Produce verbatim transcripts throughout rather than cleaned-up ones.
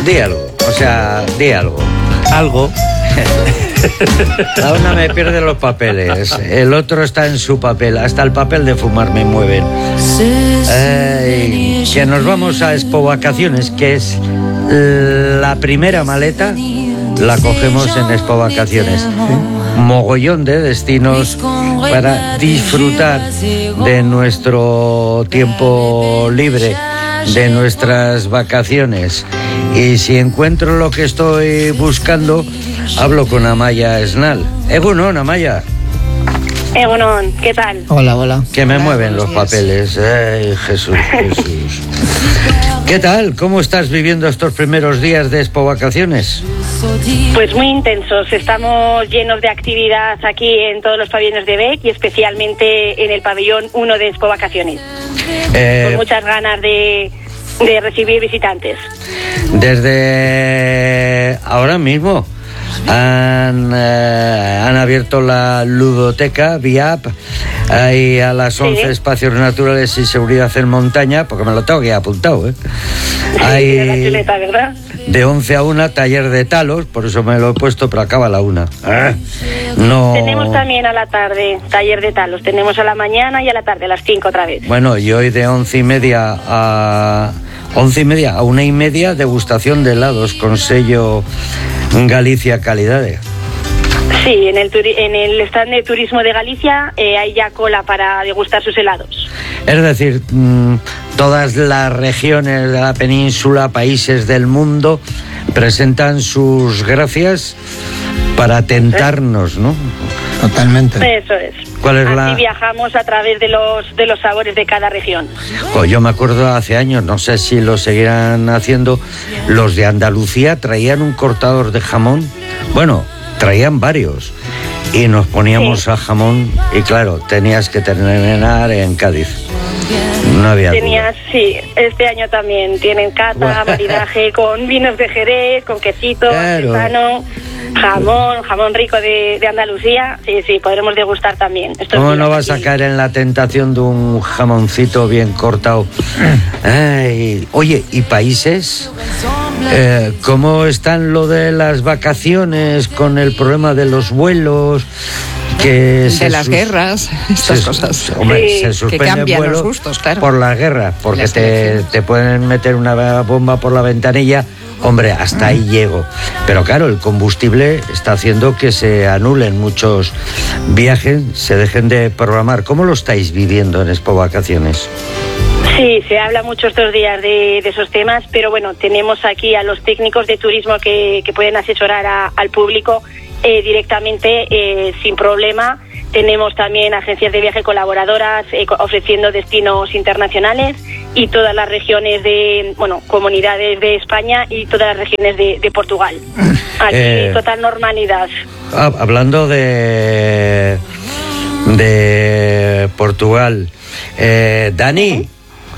di algo, o sea, di algo. Algo. La una me pierde los papeles, el otro está en su papel, hasta el papel de fumar me mueven. Ay, que nos vamos a Expo Vacaciones, que es la primera maleta, la cogemos en Expo Vacaciones. Mogollón de destinos para disfrutar de nuestro tiempo libre, de nuestras vacaciones. Y si encuentro lo que estoy buscando, hablo con Amaya Esnal. Egunon, Amaya. Egunon, ¿qué tal? Hola, hola. Que me mueven los papeles. Ay, Jesús, Jesús. ¿Qué tal? ¿Cómo estás viviendo estos primeros días de Expo Vacaciones? Pues muy intensos. Estamos llenos de actividad aquí en todos los pabellones de B E C y especialmente en el pabellón uno de Expo Vacaciones. Eh, Con muchas ganas de, de recibir visitantes. Desde ahora mismo han, eh, han abierto la ludoteca vía app. Hay a las once sí. Espacios naturales y seguridad en montaña, porque me lo tengo que ir apuntado, ¿eh? Hay sí, la chuleta, ¿verdad? De once a una taller de talos, por eso me lo he puesto, pero acaba a la una. Ah, no. Tenemos también a la tarde taller de talos, tenemos a la mañana y a la tarde, a las cinco otra vez. Bueno, y hoy de once y media a once y media a una y media, degustación de helados con sello Galicia Calidades. Sí, en el, turi- en el stand de turismo de Galicia eh, hay ya cola para degustar sus helados. Es decir, mmm, todas las regiones de la península, países del mundo, presentan sus gracias para tentarnos, ¿no? Totalmente. Eso es. ¿Cuál es Así la... viajamos a través de los de los sabores de cada región. Oh, yo me acuerdo hace años, no sé si lo seguirán haciendo, los de Andalucía traían un cortador de jamón, bueno, traían varios, y nos poníamos sí. a jamón, y claro, tenías que terminar en Cádiz. No había Tenías, duda. Sí, este año también tienen cata, maridaje con vinos de Jerez, con quesito, claro. artesano, jamón, jamón rico de, de Andalucía. Sí, sí, podremos degustar también. Estos ¿Cómo no vas aquí a caer en la tentación de un jamoncito bien cortado? Ay, oye, ¿y países? Eh, ¿Cómo están lo de las vacaciones con el problema de los vuelos? Que de las sus... guerras, estas se, cosas. Hombre, sí, se suspende que cambian vuelo los gustos, claro. Por la guerra, porque te, te pueden meter una bomba por la ventanilla. Hombre, hasta ahí llego. Pero claro, el combustible está haciendo que se anulen muchos viajes, se dejen de programar. ¿Cómo lo estáis viviendo en Expo Vacaciones? Sí, se habla mucho estos días de, de esos temas, pero bueno, tenemos aquí a los técnicos de turismo que, que pueden asesorar a, al público eh, directamente eh, sin problema. Tenemos también agencias de viaje colaboradoras eh, ofreciendo destinos internacionales y todas las regiones de, bueno, comunidades de España y todas las regiones de, de Portugal. Aquí eh, total normalidad. Hablando de, de Portugal, eh, Dani,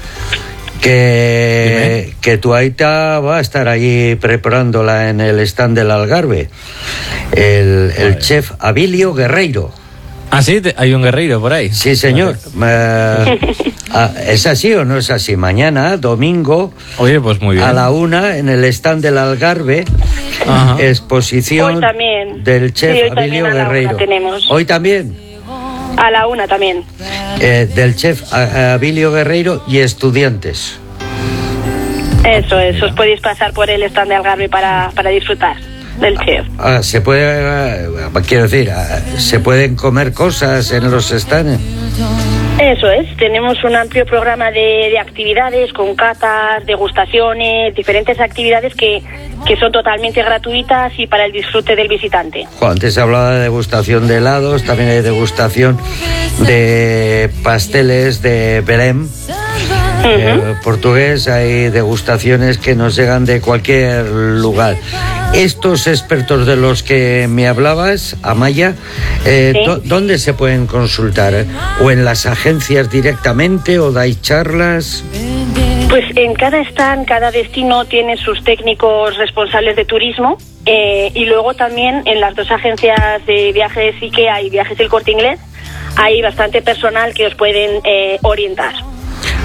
que, que tu aita va a estar allí preparándola en el stand del Algarve, el, el chef Abilio Guerreiro. Ah, sí, hay un guerreiro por ahí. Sí, señor. Eh, ¿Es así o no es así? Mañana, domingo, oye, pues muy bien, a la una, en el stand del Algarve, ajá, exposición del chef sí, Abilio Guerreiro. ¿Hoy también? A la una también. Eh, del chef Abilio Guerreiro y estudiantes. Eso es, os podéis pasar por el stand de Algarve para, para disfrutar del chef. Ah, se puede, quiero decir, se pueden comer cosas en los stands. Eso es, tenemos un amplio programa de, de actividades con catas, degustaciones, diferentes actividades que, que son totalmente gratuitas y para el disfrute del visitante. Jo, antes se hablaba de degustación de helados, también hay degustación de pasteles de Belém. Uh-huh. eh, portugués, hay degustaciones que nos llegan de cualquier lugar. Estos expertos de los que me hablabas, Amaya, eh, ¿sí? do- ¿dónde se pueden consultar? ¿O en las agencias directamente o dais charlas? Pues en cada stand, cada destino tiene sus técnicos responsables de turismo eh, y luego también en las dos agencias de viajes IKEA y Viajes del Corte Inglés hay bastante personal que os pueden eh, orientar.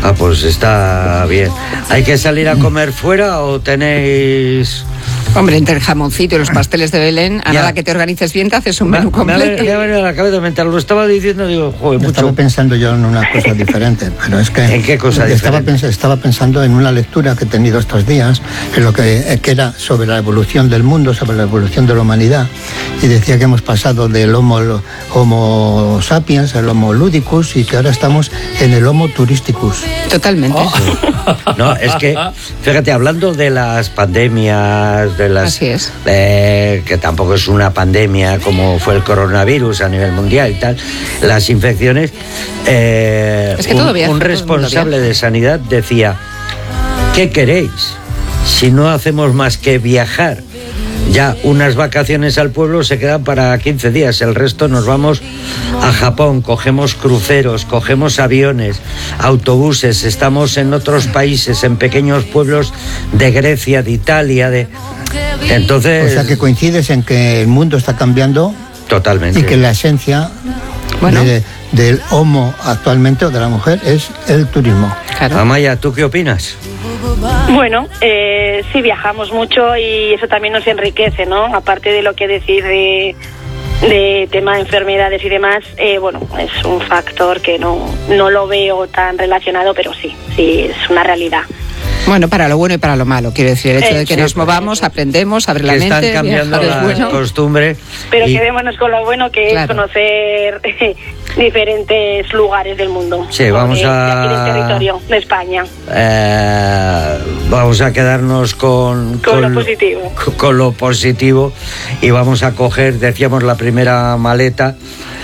Ah, pues está bien. ¿Hay que salir a comer fuera o tenéis...? Hombre, entre el jamoncito y los pasteles de Belén, a Ya. nada que te organices bien, te haces un Me, menú me ha completo. venido- me ha venido a la cabeza mientras lo estaba diciendo, digo, joder, mucho. Estaba pensando yo en una cosa diferente, pero es que... ¿En qué cosa estaba diferente? pens- estaba pensando en una lectura que he tenido estos días, en lo que, que era sobre la evolución del mundo, sobre la evolución de la humanidad, y decía que hemos pasado del homo, homo sapiens al homo ludicus y que ahora estamos en el homo turisticus. Totalmente. No, es que, fíjate, hablando de las pandemias, de las... Así es. eh, que tampoco es una pandemia como fue el coronavirus a nivel mundial y tal, las infecciones, eh, Es que un, todo viaja, un todo el mundo responsable viaja. de sanidad decía, ¿qué queréis? Si no hacemos más que viajar. Ya unas vacaciones al pueblo se quedan para quince días, el resto nos vamos a Japón, cogemos cruceros, cogemos aviones, autobuses, estamos en otros países, en pequeños pueblos de Grecia, de Italia, de... Entonces... O sea que coincides en que el mundo está cambiando Totalmente. y que la esencia Bueno. de- del homo actualmente o de la mujer es el turismo. Claro. Amaya, ¿tú qué opinas? Bueno, eh, sí viajamos mucho y eso también nos enriquece, ¿no? Aparte de lo que decir de, de tema de enfermedades y demás, eh, bueno, es un factor que no, no lo veo tan relacionado, pero sí, sí, es una realidad. Bueno, para lo bueno y para lo malo, quiero decir, el hecho de que Eh, nos sí, movamos, aprendemos, abre la Que están mente, cambiando viajar es las bueno. costumbres. Pero y- quedémonos con lo bueno que Claro. es conocer diferentes lugares del mundo. Sí, vamos de- a- de aquí del territorio, de España. Eh, vamos a quedarnos con, Con lo positivo. con- con lo positivo y vamos a coger, decíamos, la primera maleta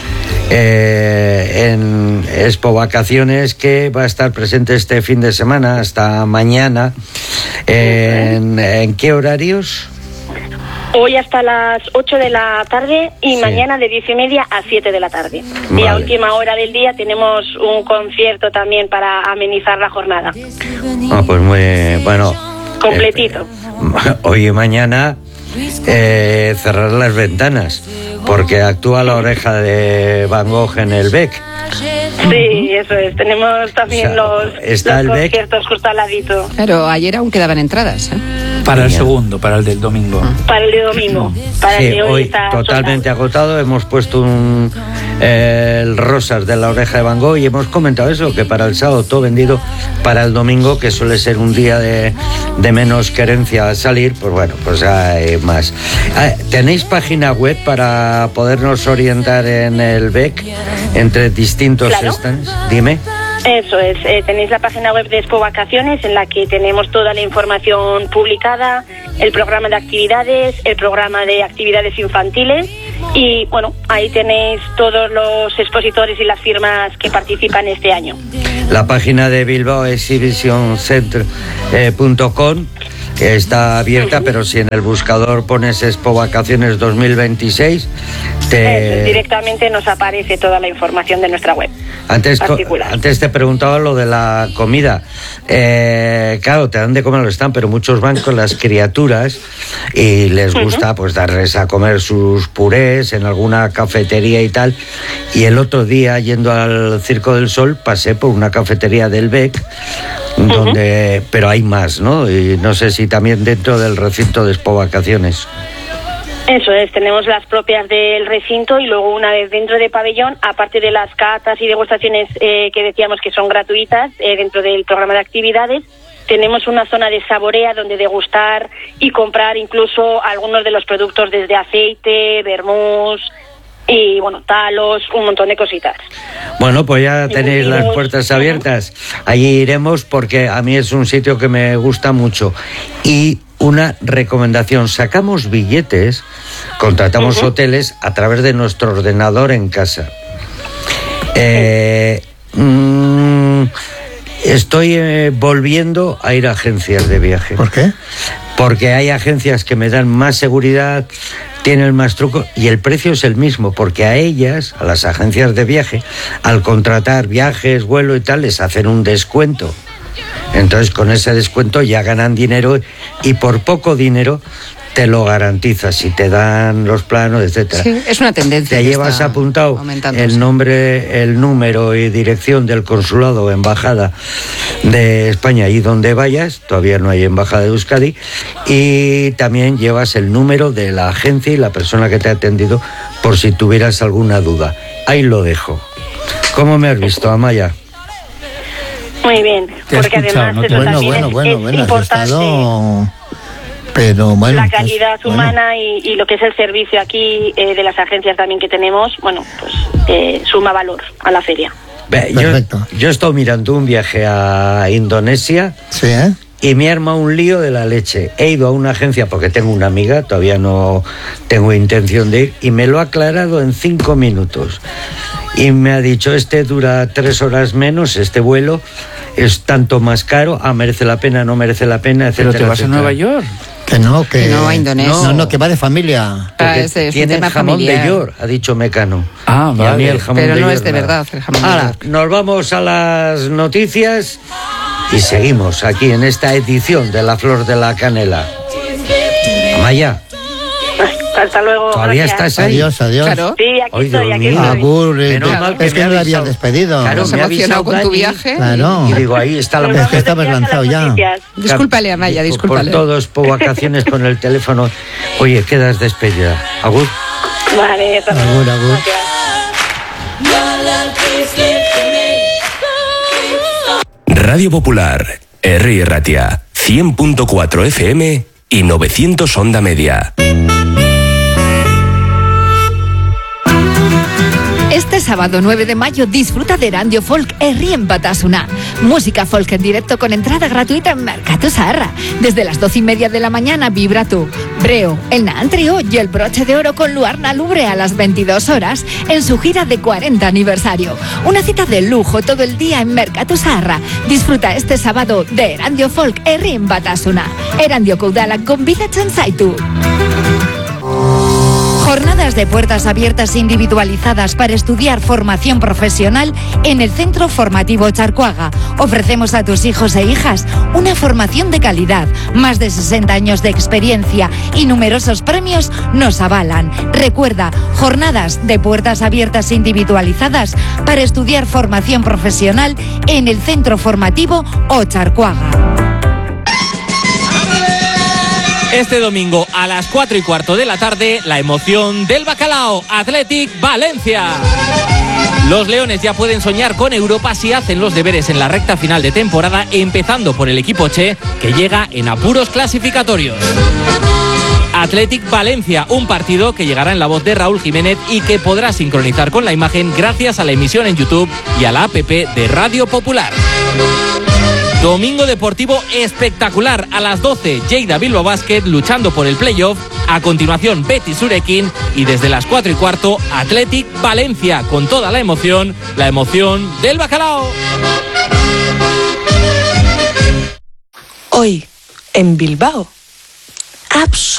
eh, en Expo Vacaciones, que va a estar presente este fin de semana hasta mañana. ¿En, en qué horarios? Hoy hasta las ocho de la tarde y Sí. mañana de diez y media a siete de la tarde. Y a Vale. última hora del día tenemos un concierto también para amenizar la jornada. Ah, pues muy bueno. Completito. Eh, hoy y mañana eh, cerrar las ventanas, porque actúa la oreja de Van Gogh en el Beck. Sí, eso es. Tenemos también O sea, los, está los el Beck. conciertos justo al ladito. Claro, ayer aún quedaban entradas, ¿eh? Para el Genial. segundo, para el del domingo. Para el de domingo. Para Sí, el de hoy, hoy está totalmente soldado. agotado. Hemos puesto un eh, el rosas de la oreja de Van Gogh y hemos comentado eso, que para el sábado todo vendido, para el domingo, que suele ser un día de, de menos querencia al salir, pues bueno, pues hay más. Ah, ¿tenéis página web para podernos orientar en el Beck entre distintos Claro. stands? Dime. Eso es, eh, tenéis la página web de Expo Vacaciones en la que tenemos toda la información publicada, el programa de actividades, el programa de actividades infantiles y bueno, ahí tenéis todos los expositores y las firmas que participan este año. La página de Bilbao Exhibition Center punto com está abierta, pero si en el buscador pones Expo Vacaciones dos mil veintiséis, Eso, te... directamente nos aparece toda la información de nuestra web. Antes, co- particular. antes te preguntaba lo de la comida. Eh, claro, te dan de comer lo están, pero muchos van con las criaturas y les gusta pues darles a comer sus purés en alguna cafetería y tal. Y el otro día, yendo al Circo del Sol, pasé por una cafetería del Beck, donde, pero hay más, ¿no? Y no sé si también dentro del recinto de Expo Vacaciones. Eso es, tenemos las propias del recinto y luego una vez dentro de pabellón, aparte de las catas y degustaciones eh, que decíamos que son gratuitas eh, dentro del programa de actividades, tenemos una zona de saborea donde degustar y comprar incluso algunos de los productos desde aceite, vermús y bueno, talos, un montón de cositas. Bueno, pues ya tenéis las puertas abiertas. Allí iremos porque a mí es un sitio que me gusta mucho. Y una recomendación, sacamos billetes, contratamos Ujú. hoteles a través de nuestro ordenador en casa. Eh, mm, estoy eh, volviendo a ir a agencias de viaje. ¿Por qué? Porque hay agencias que me dan más seguridad, tienen más trucos y el precio es el mismo, porque a ellas, a las agencias de viaje, al contratar viajes, vuelo y tal, les hacen un descuento. Entonces con ese descuento ya ganan dinero y por poco dinero te lo garantiza, si te dan los planos, etcétera. Sí, es una tendencia. Te que llevas está apuntado aumentando, el sí. nombre, el número y dirección del consulado o embajada de España y donde vayas, todavía no hay embajada de Euskadi, y también llevas el número de la agencia y la persona que te ha atendido por si tuvieras alguna duda. Ahí lo dejo. ¿Cómo me has visto, Amaya? Muy bien, Te he porque escuchado, además ¿no? eso Bueno, también bueno, es, bueno, es bueno, has importante. estado... Pero bueno, La pues, calidad bueno. humana y, y lo que es el servicio aquí eh, de las agencias también que tenemos, bueno, pues eh, suma valor a la feria. Ve, yo, Perfecto. yo he estado mirando un viaje a Indonesia Sí, ¿eh? y me arma un lío de la leche. He ido a una agencia porque tengo una amiga, todavía no tengo intención de ir, y me lo ha aclarado en cinco minutos. Y me ha dicho, este dura tres horas menos, este vuelo es tanto más caro, ah, merece la pena, no merece la pena, etcétera. Pero te vas a etcétera. Nueva York. Que no, que... Que no, a Indonesia. No, no, que va de familia. Porque Ah, ese es un tiene tema jamón familiar. de York, ha dicho Mecano. Ah, Y a mí vale. el jamón Pero de no York es de nada. verdad el jamón de Ahora, York. nos vamos a las noticias y seguimos aquí en esta edición de La Flor de la Canela. Amaya, Hasta luego. ¿todavía gracias. estás ahí? Adiós, adiós. Claro. Sí, aquí Ay, estoy, Dios aquí mío. estoy. Agur, eh, Menos te- mal que es que me no ha lo habías avisado. despedido. Claro, Nos me ha emocionado avisado con tu Dani. viaje. Claro. Y digo, ahí está la Nos Es vamos que estaba de viaje a las lanzado ya. noticias. Discúlpale, Amaya, Por- discúlpale. Por todos, por vacaciones con el teléfono. Oye, quedas despedida. Agur. Vale, hasta luego. Agur, agur. Gracias. Radio Popular, Herri Ratia, cien punto cuatro F M y novecientos onda media. Este sábado nueve de mayo disfruta de Erandio Folk Herri en Batasuna. Música folk en directo con entrada gratuita en Mercatu Zaharra. Desde las doce y media de la mañana, Vibra tú, Breo, el Naan Trio y el Broche de Oro con Luarna Lubre a las veintidós horas en su gira de cuarenta aniversario. Una cita de lujo todo el día en Mercatu Zaharra. Disfruta este sábado de Erandio Folk Herri en Batasuna. Erandio Koudala convidatzen zaitu. Jornadas de puertas abiertas individualizadas para estudiar formación profesional en el Centro Formativo Charcoaga. Ofrecemos a tus hijos e hijas una formación de calidad, más de sesenta años de experiencia y numerosos premios nos avalan. Recuerda, jornadas de puertas abiertas individualizadas para estudiar formación profesional en el Centro Formativo Ocharcoaga. Este domingo a las cuatro y cuarto de la tarde, la emoción del Bacalao, Athletic Valencia. Los leones ya pueden soñar con Europa si hacen los deberes en la recta final de temporada, empezando por el equipo Che, que llega en apuros clasificatorios. Athletic Valencia, un partido que llegará en la voz de Raúl Jiménez y que podrá sincronizar con la imagen gracias a la emisión en YouTube y a la app de Radio Popular. Domingo deportivo espectacular a las doce, Lleida Bilbao Basket luchando por el playoff. A continuación, Betis Surekin y desde las cuatro y cuarto, Athletic Valencia con toda la emoción, la emoción del Bacalao. Hoy, en Bilbao, Abs.